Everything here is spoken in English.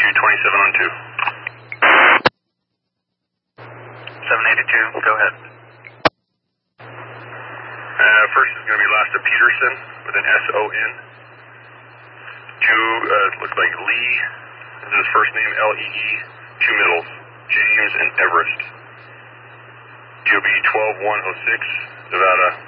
27 on 2. 782, go ahead. First is going to be Lasta Peterson with an S-O-N. 2, looks like Lee, this is his first name, L-E-E, 2 middles, James and Everest. GOB 12106, Nevada.